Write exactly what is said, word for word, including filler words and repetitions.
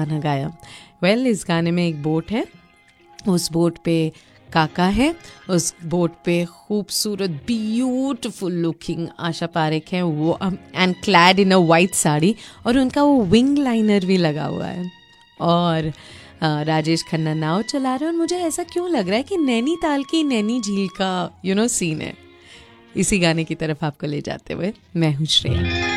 गाना गाया? Well well, इस गाने में एक बोट है, उस बोट पे काका है, उस बोट पे खूबसूरत ब्यूटीफुल लुकिंग आशा पारेख हैं वो, and clad in a white sari, और उनका वो विंग लाइनर भी लगा हुआ है, और आ, राजेश खन्ना नाव चला रहे हैं। और मुझे ऐसा क्यों लग रहा है कि नैनीताल की नैनी झील का यू नो सीन है। इसी गाने की तरफ आपको ले जाते हुए मैं हूँ श्रेया।